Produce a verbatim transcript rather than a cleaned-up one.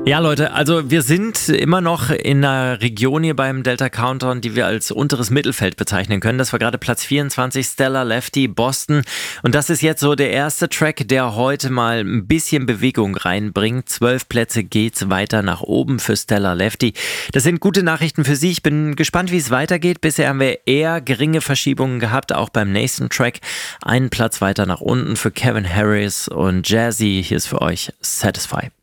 Ja, Leute, also wir sind immer noch in einer Region hier beim Delta Countdown, die wir als unteres Mittelfeld bezeichnen können. Das war gerade Platz vierundzwanzig, Stellar Lefty, Boston. Und das ist jetzt so der erste Track, der heute mal ein bisschen Bewegung reinbringt. Zwölf Plätze geht's weiter nach oben für Stellar Lefty. Das sind gute Nachrichten für Sie. Ich bin gespannt, wie es weitergeht. Bisher haben wir eher geringe Verschiebungen gehabt, auch beim nächsten Track. Einen Platz weiter nach unten für Kevin Harris und Jazzy. Hier ist für euch Satisfy.